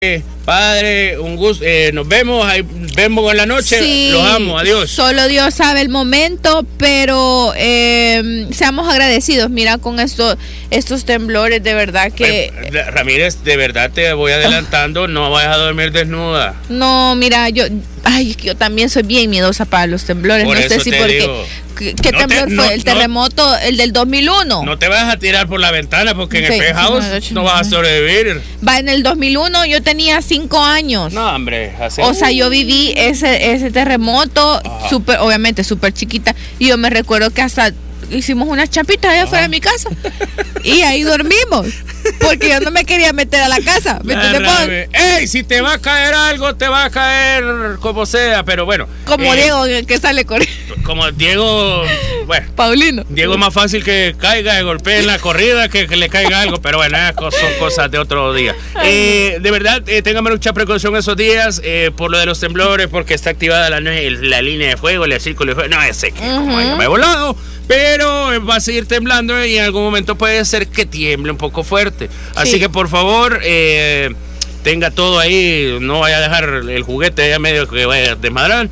Padre, un gusto, nos vemos, ahí vemos en la noche, sí, los amo, adiós. Solo Dios sabe el momento, pero seamos agradecidos, mira, con estos temblores, de verdad que... Ramírez, de verdad te voy adelantando, no vayas a dormir desnuda. No, mira, yo también soy bien miedosa para los temblores, Por no sé eso si te porque... digo. ¿Qué temblor fue? ¿El terremoto, el del 2001? No te vas a tirar por la ventana porque en el penthouse no vas a sobrevivir. En el 2001 yo tenía 5 años. No, hombre. O sea, yo viví ese terremoto, obviamente súper chiquita, y yo me recuerdo que hasta hicimos unas chapitas allá afuera de mi casa y ahí dormimos porque yo no me quería meter a la casa. ¿Me entiendes? ¡Ey! Si te va a caer algo, te va a caer como sea, pero bueno. Como Diego, que sale corriendo. Como Diego, bueno. Paulino. Diego es más fácil que caiga y golpee en la corrida que le caiga algo, pero bueno, son cosas de otro día. De verdad, tengan mucha precaución esos días por lo de los temblores, porque está activada la línea de fuego, el círculo de fuego. No, ese que como ya me he volado. Pero va a seguir temblando y en algún momento puede ser que tiemble un poco fuerte. Así que por favor, tenga todo ahí, no vaya a dejar el juguete allá medio que vaya a desmadrar.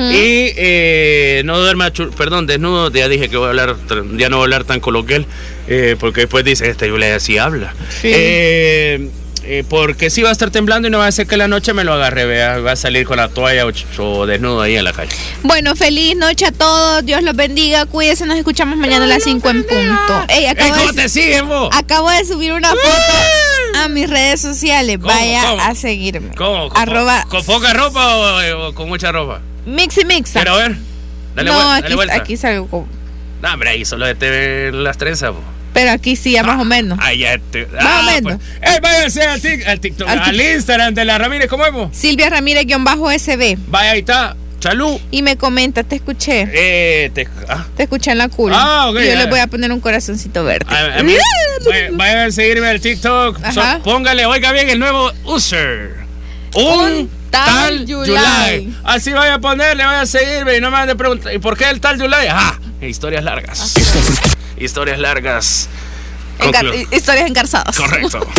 Y no duerma, desnudo. Ya dije que ya no voy a hablar tan coloquial, porque después dice, esta Yulia sí habla. Sí. Porque sí va a estar temblando y no va a ser que la noche me lo agarre, va a salir con la toalla o desnudo ahí en la calle. Bueno, feliz noche a todos, Dios los bendiga, cuídense, nos escuchamos mañana a las 5 en punto. ¿Cómo te siguen vos? Acabo de subir una foto a mis redes sociales, vaya a seguirme. ¿Cómo? ¿Con poca ropa o con mucha ropa? Mix y mix. Quiero ver, dale vuelta. Aquí salgo con... No, hombre, ahí solo te ven las trenzas, vos. Pero aquí sí, ya más o menos. Más o menos. Pues, váyanse al TikTok, al Instagram de la Ramírez, ¿cómo es? Silvia Ramírez-SB. Vaya, ahí está, Chalú. Y me comenta, te escuché. Te escuché en la cool. Okay, yo le voy a poner un corazoncito verde. Vayan a seguirme al TikTok. Póngale, oiga bien, el nuevo user. Un tal Yulai. Así vaya a ponerle, vaya a seguirme y no me van a preguntar, ¿y por qué el tal Yulai? Historias largas. Historias largas. Historias engarzadas. Correcto.